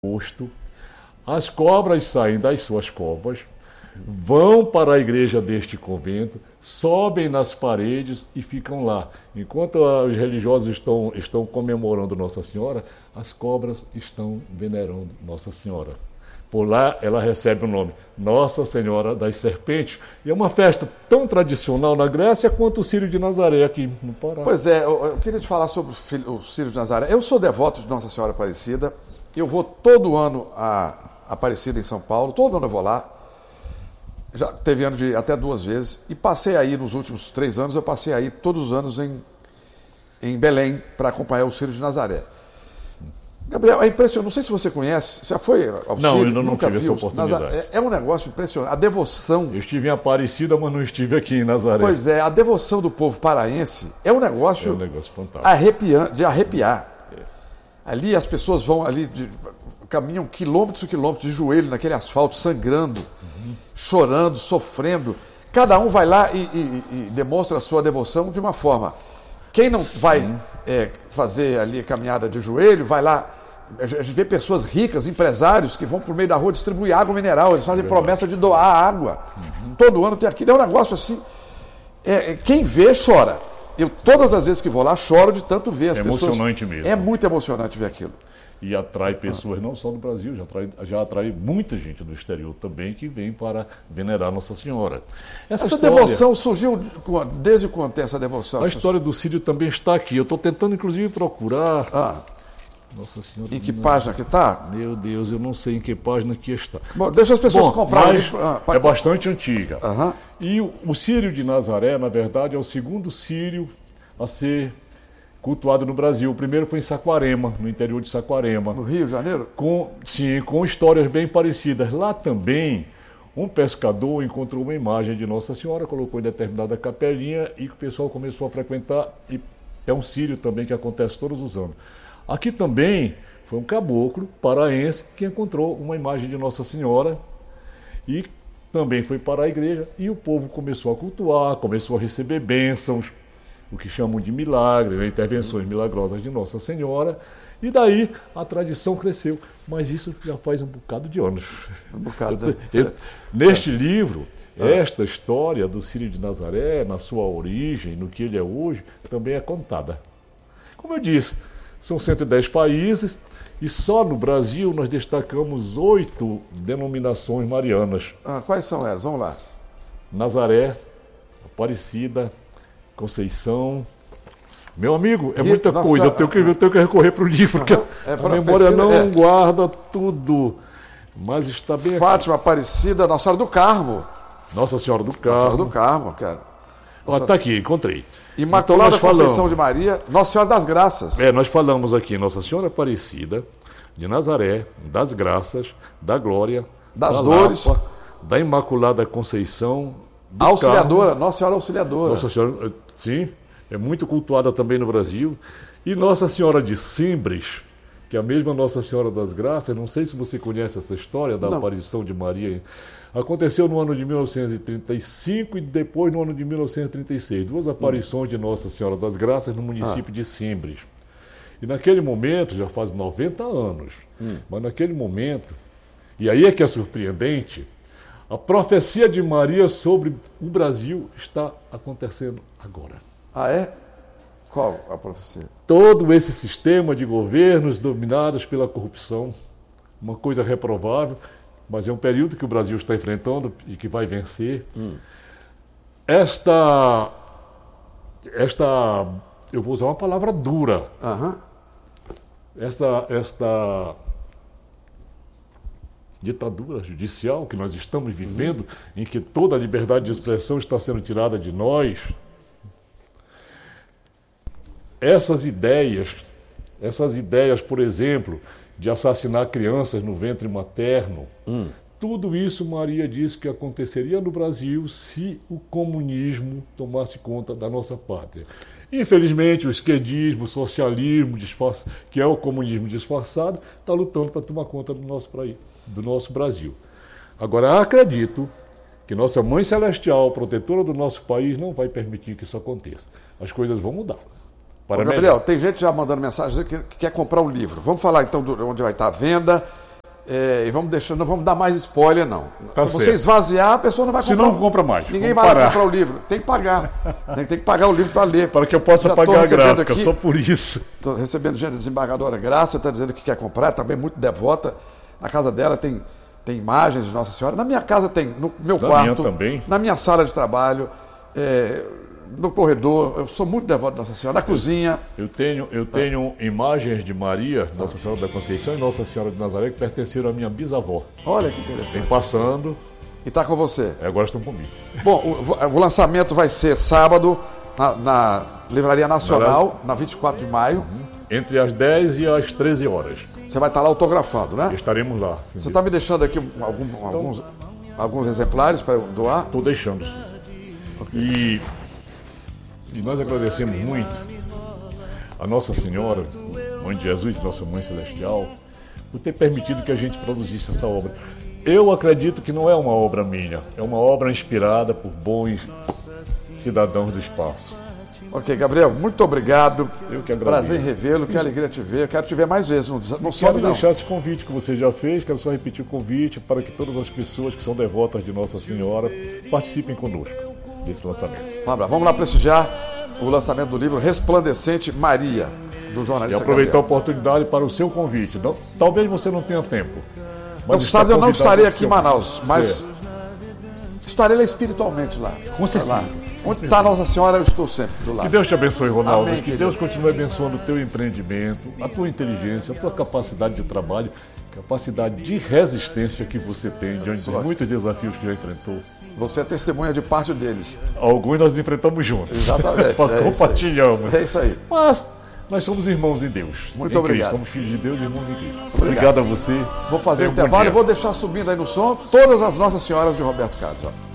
agosto, as cobras saem das suas covas, vão para a igreja deste convento, sobem nas paredes e ficam lá. Enquanto os religiosos estão comemorando Nossa Senhora, as cobras estão venerando Nossa Senhora. Por lá ela recebe o nome Nossa Senhora das Serpentes. E é uma festa tão tradicional na Grécia quanto o Círio de Nazaré aqui no Pará. Pois é, eu queria te falar sobre o Círio de Nazaré. Eu sou devoto de Nossa Senhora Aparecida. Eu vou todo ano a Aparecida em São Paulo. Todo ano eu vou lá. Já teve ano de até 2 vezes. E passei aí nos últimos 3 anos, eu passei aí todos os anos em Belém para acompanhar o Círio de Nazaré. Gabriel, é impressionante, não sei se você conhece, já foi ao Círio? Não, eu não nunca tive viu, essa oportunidade. É um negócio impressionante, a devoção... Eu estive em Aparecida, mas não estive aqui em Nazaré. Pois é, a devoção do povo paraense é um negócio fantástico. De arrepiar. Ali as pessoas vão ali, caminham quilômetros e quilômetros de joelho naquele asfalto, sangrando, chorando, sofrendo. Cada um vai lá e demonstra a sua devoção de uma forma. Quem não vai fazer ali caminhada de joelho, vai lá. A gente vê pessoas ricas, empresários, que vão por meio da rua distribuir água mineral. Eles fazem promessa de doar água. Todo ano tem aquilo. É um negócio assim. Quem vê, chora. Eu, todas as vezes que vou lá, choro de tanto ver as pessoas. É emocionante mesmo. É muito emocionante ver aquilo. E atrai pessoas não só do Brasil, já atrai muita gente do exterior também que vem para venerar Nossa Senhora. Essa devoção surgiu desde quando tem essa devoção? A história do Círio também está aqui. Eu estou tentando, inclusive, procurar... Nossa Senhora... Em que página que está? Meu Deus, eu não sei em que página que está. Bom, deixa as pessoas comprarem. É bastante antiga. E o Círio de Nazaré, na verdade, é o segundo Círio a ser cultuado no Brasil. O primeiro foi em Saquarema, no interior de Saquarema. No Rio de Janeiro? Com histórias bem parecidas. Lá também, um pescador encontrou uma imagem de Nossa Senhora, colocou em determinada capelinha e o pessoal começou a frequentar. E é um Círio também que acontece todos os anos. Aqui também foi um caboclo paraense que encontrou uma imagem de Nossa Senhora e também foi para a igreja e o povo começou a cultuar, começou a receber bênçãos, o que chamam de milagres, intervenções milagrosas de Nossa Senhora, e daí a tradição cresceu. Mas isso já faz um bocado de anos. Neste livro, esta história do Círio de Nazaré, na sua origem, no que ele é hoje, também é contada. Como eu disse, são 110 países e só no Brasil nós destacamos 8 denominações marianas. Quais são elas? Vamos lá. Nazaré, Aparecida, Conceição. Meu amigo, é muita coisa. Eu tenho que recorrer para o livro, porque a memória não guarda tudo. Mas está bem Fátima, aqui. Aparecida, Nossa Senhora do Carmo. Nossa Senhora do Carmo. Nossa Senhora do Carmo, cara. Está aqui, encontrei. Imaculada Conceição de Maria, Nossa Senhora das Graças. Nós falamos aqui Nossa Senhora Aparecida, de Nazaré, das Graças, da Glória, das Dores, Lapa, da Imaculada Conceição, do Auxiliadora, Carmo. Nossa Senhora Auxiliadora. Nossa Senhora, sim, é muito cultuada também no Brasil. E Nossa Senhora de Simbres, que é a mesma Nossa Senhora das Graças, não sei se você conhece essa história da aparição de Maria. Aconteceu no ano de 1935 e depois no ano de 1936. 2 aparições de Nossa Senhora das Graças no município de Simbres. E naquele momento, já faz 90 anos, mas naquele momento, e aí é que é surpreendente, a profecia de Maria sobre o Brasil está acontecendo agora. Qual a profecia? Todo esse sistema de governos dominados pela corrupção, uma coisa reprovável, mas é um período que o Brasil está enfrentando e que vai vencer. Eu vou usar uma palavra dura. Esta ditadura judicial que nós estamos vivendo, em que toda a liberdade de expressão está sendo tirada de nós, essas ideias, por exemplo, de assassinar crianças no ventre materno. Tudo isso Maria disse que aconteceria no Brasil se o comunismo tomasse conta da nossa pátria. Infelizmente, o esquerdismo, o socialismo, que é o comunismo disfarçado, está lutando para tomar conta do nosso Brasil. Agora, acredito que nossa Mãe Celestial, protetora do nosso país, não vai permitir que isso aconteça. As coisas vão mudar. Gabriel, tem gente já mandando mensagem que quer comprar o livro. Vamos falar então de onde vai estar a venda e vamos deixando, não vamos dar mais spoiler, não. Tá Se você certo. esvaziar, a pessoa não vai comprar. Se não compra mais. Ninguém Vamos vai parar. comprar o livro. Tem que pagar. Tem que pagar o livro para ler. Para que eu possa Já tô pagar a recebendo gráfica, aqui- só por isso. Estou recebendo gente, a desembargadora Graça está dizendo que quer comprar, também muito devota. Na casa dela tem imagens de Nossa Senhora. Na minha casa tem, no meu Na quarto, minha também. na minha sala de trabalho, no corredor. Eu sou muito devoto de Nossa Senhora. Na cozinha. Eu tenho imagens de Maria, Nossa Senhora da Conceição e Nossa Senhora de Nazaré que pertenceram à minha bisavó. Olha que Vem interessante. passando, E está com você. agora estão comigo. Bom, o lançamento vai ser sábado na Livraria Nacional, na 24 de maio. Entre as 10 e as 13 horas. Você vai estar lá autografando, né? Estaremos lá. Você está me deixando aqui alguns exemplares para eu doar? Estou deixando. E nós agradecemos muito a Nossa Senhora, Mãe de Jesus, Nossa Mãe Celestial, por ter permitido que a gente produzisse essa obra. Eu acredito que não é uma obra minha, é uma obra inspirada por bons cidadãos do espaço. Ok, Gabriel, muito obrigado. Eu que agradeço. Prazer em revê-lo, que alegria te ver. Quero te ver mais vezes, não Quero sobe não. deixar esse convite que você já fez, quero só repetir o convite para que todas as pessoas que são devotas de Nossa Senhora participem conosco desse lançamento. Um abraço. Vamos lá prestigiar o lançamento do livro Resplandecente Maria, do E jornalista aproveitar a Gabriel. oportunidade para o seu convite. Talvez você não tenha tempo. Mas está Sábado eu não convidado estarei ao aqui em seu Manaus, convite. mas Certo. estarei lá espiritualmente lá. Com certeza. Lá. Onde está Nossa Senhora, eu estou sempre do Que lado. Deus te abençoe, Ronaldo. Amém, que querido. Deus continue abençoando o teu empreendimento, a tua inteligência, a tua capacidade de trabalho, capacidade de resistência que você tem diante de muitos desafios que já enfrentou. Você é testemunha de parte deles. Alguns nós enfrentamos juntos. Exatamente. Compartilhamos. É isso aí. Mas nós somos irmãos em Deus. Muito em obrigado. Cristo. Somos filhos de Deus e irmãos em Cristo. Obrigado. Obrigado a você. Vou fazer Tenha o um bom intervalo e dia. vou deixar subindo aí no som todas as Nossas Senhoras de Roberto Carlos. Ó.